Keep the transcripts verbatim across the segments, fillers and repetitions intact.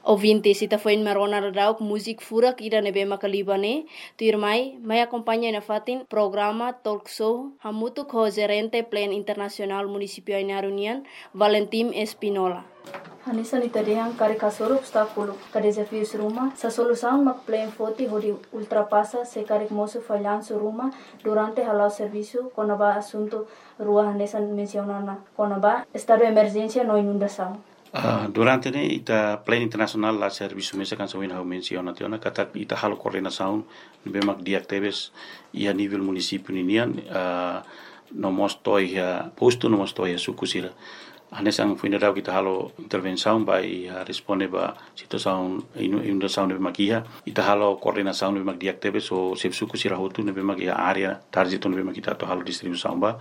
Ouvintes, ita foi marona radauk musik furak ida nebe makalibane, tu irmai, mai acompanha na fatin programa talk show hamutu ko gerente plan internasional municipio Ainarunian, Valentim Espinola. Hanisa nitadehang kari kasoro obstáculo, ka desafios ruma, sa solução mak plan foti hodi ultrapassa se kari moço falhanço ruma durante halau serviço konaba assunto rua hanesa mencionana, konaba estado de emergência no inundação. Uh, durante ne ita plan internasional la serviço mesa kan sawin hau menciona tiona kata ita halo coordenação bemak diactebes e a nível município ninian uh, no mostoi ya posto no mostoi ya sukusira anesang funeral kita halo intervenção vai uh, responde ba situação inundação de bemak ia ita halo coordenação bemak diactebes o sep sukusira hotu ne bemak ia area target no bemak kita to halo distribuição ba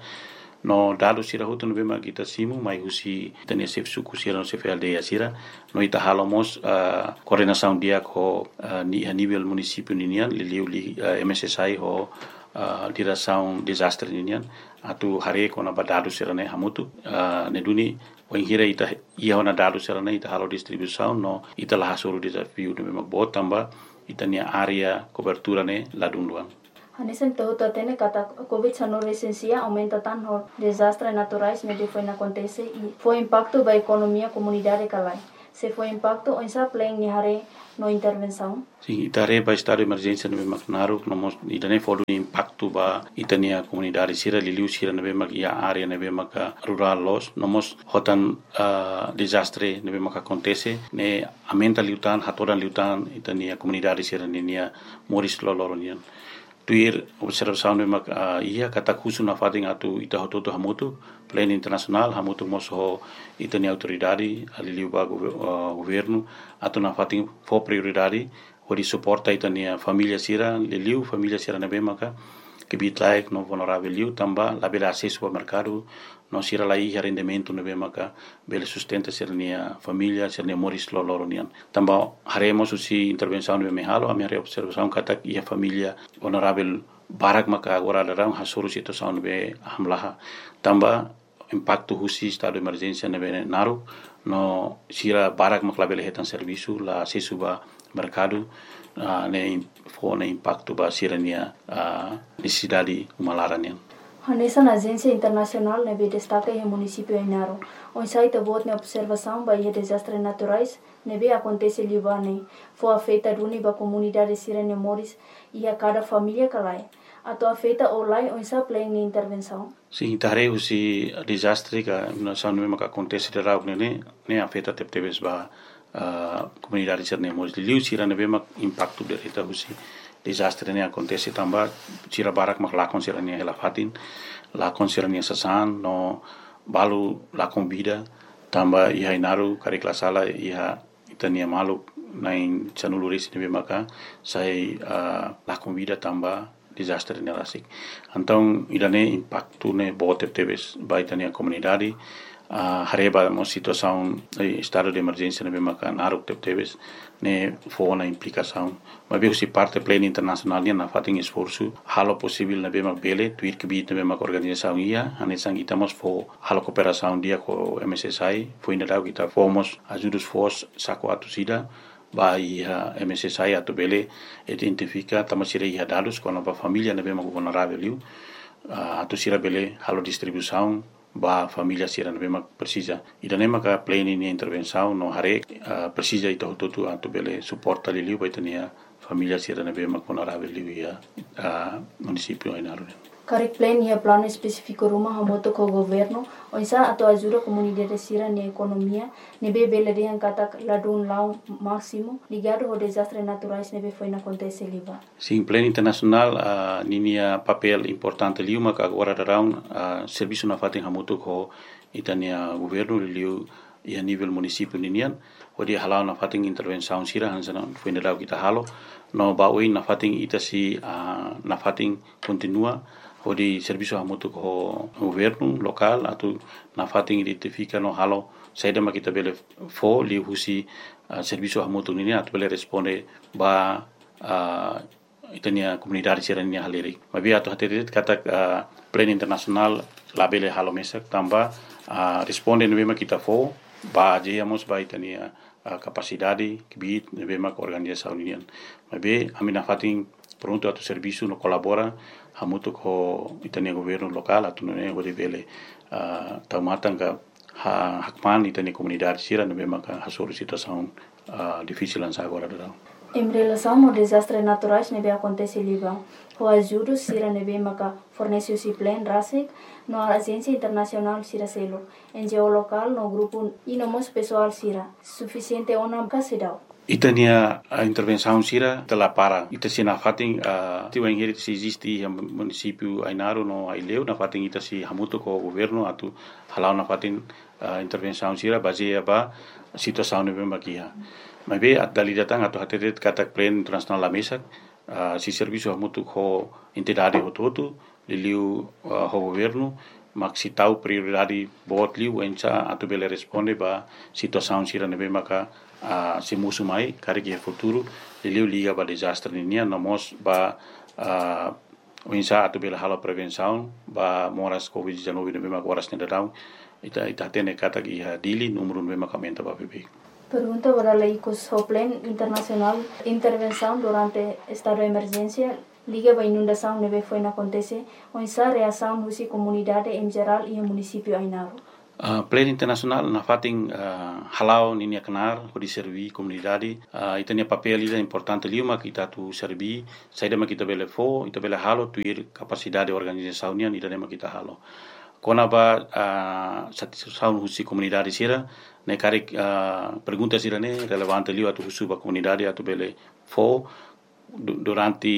no dado sira hutu no bema kita simu mai husi tania sef suku sira no sef aldeia sira no ita halomos uh, coordenação dia ko uh, ni a nível município ninian liliu li uh, M S S I ho uh, direção desastre ninian atu hare ko na badado sira ne hamutu uh, ne duni wen hira ita ia na dado sira ne ita halo distribuição no ita la hasuru desafio no bema botamba ita ni area cobertura ne ladunduan. Hanesan tahu tatene kata COVID sano resensia aumenta tanto desastres naturais medio foi na acontece e foi impacto ba economia comunidade kalai. Se foi impacto on sa plan ni hare no intervenção. Sim, itare ba estado de emergência no Macnaru, no mos idane fodo impacto ba itania comunidade sira liliu sira no bemak ia area no bemak rural los, no mos hotan uh, desastre no bemak acontece ne aumenta liutan hatoran liutan itania comunidade sira ninia moris loloronian. Tuir observação de mak uh, ia kata kusu na fating atu ita hototo hamutu plan internasional hamutu moso itani autoridade ali ba uh, governo atu na fating fo prioridade ori suporta itani família sira liliu família sira na bemaka que bitlaik no vulnerável liu tamba la bela acesso ao mercado no sira la ia rendimento no bemaka bela sustenta sira nia família sira nia moris loloronian tamba haremos usi intervenção no mehalo a minha observação kata ia família vulnerável barak maka agora darang hasuru situação no be hamlaha tamba impacto husi estado de emergência no be naru no sira barak maka bela hetan serviço la acesso ba mercado uh, ne fo ne impacto ba sirania uh, necessidade humalaranian. Hanesa na agência internacional ne destaca em município Ainaro. On site vote ne observação ba ia desastres naturais ne be acontece libane. Fo afeta duni ba comunidade sirania moris e a cada família kalai. Ato afeta olai on sa plan ni intervenção. Sim, tare usi desastre ka na sanu me ka acontece de rau ne ne afeta teptebes ba Uh, comunidade sirne mos liu sira ne bema impacto de reta husi desastre ne acontece tamba sira barak mak lakon sira ne hela fatin lakon sira ne sasan no balu lakon vida tamba ia inaru kari klasala ia itania malu nain chanuluris ne bema ka sai uh, lakon vida tamba desastre ne rasik então idane impacto ne bote tebes ba itania comunidade Uh, hareba mo situação eh, estado de emergência na bema kan aruk tebes ne fo na implicação mas bem se parte pleno internacional na fating esforço halo possível na bema bele tuir que bit na bema organização ia anesang itamos fo halo cooperação dia com M S S I foi ainda dau kita fomos ajudos fos saco atusida ba ia M S S I atu bele identifica tamasira ia dados com a família na bema vulnerável uh, atusira bele halo distribuição ba família sira no bema precisa ida nema ka plane ni intervenção no hare uh, precisa ita tutu atu bele suporta li liu baitania família sira no bema vulnerável liu ia uh, município Ainaro. Karek plan ia plano específico rumah hamoto ko governo onsa ato ajuda comunidade sira ni economia nebe bele de kata ladun lau máximo ligado ao desastres naturais nebe foi na acontece liva. Sim, plano internacional uh, ninia papel importante liu maka agora darão uh, serviço na fatin hamoto ko itania governo liu ia nível município ninian odi halau na fatin intervenção sira hansana foi na kita halo no baui na fatin itasi uh, na fatin continua odi serviço hamoto ko governo local atu na fatin identifica no halo saida makita bele fo li husi uh, serviço hamoto nini atu bele responde ba uh, itania comunidade sirania haleri mabi atu haterit kata uh, plan internasional labele halo mesak tamba uh, responde no bema kita fo ba jemos ba itania capacidade que bit bema com organização união mas be amina fatin pronto atu serviço no colabora hamuto ko itania governo local atu ne gode vele taumatanga ha hakman itania comunidade sira no bema ka hasoro situação difícil lança agora da. Em relação ao desastre naturais nebe acontece liba, o ajuda sira nebe maka fornece o plan rasik no agência internacional sira selo, em geolocal no grupo e no mos pessoal sira, suficiente ona kasidau. Itania a intervenção sira tela para ita sina fating a tiu engeri se existe o município Ainaro no Aileu na fating ita si hamuto ko governo atu halau na fating intervenção sira baseia ba situação nebe makia. Mas be at dali datang atau hatetet katak plan internasional la mesa si serviço hamutu ko entidade hototo liliu ho governo mak si tau prioridade bot liu encha atu bele responde ba situação sira nebe maka si musu mai kari ki futuro liliu liga ba desastre ninia nomos ba encha atu bele hala prevenção ba moras covid dezenove nebe maka horas nedadau ita ita tene katak iha dili número nebe maka menta ba bebe. Pergunta para leicos o plan internacional intervenção durante estado de emergência liga a inundação neve foi na acontece ou essa reação da comunidade em geral e o município Ainaro. Uh, plan internacional na fating uh, halau ninia kenar ko di servi comunidade uh, itania papel ida importante liuma kita tu servi saida ma kita bele fo ita bele halo tu ir capacidade organização nia ida ma kita halo kona ba uh, satisfação husi comunidade sira ne kari uh, pergunta sira ne relevante liu atu husu ba comunidade atu bele fo durante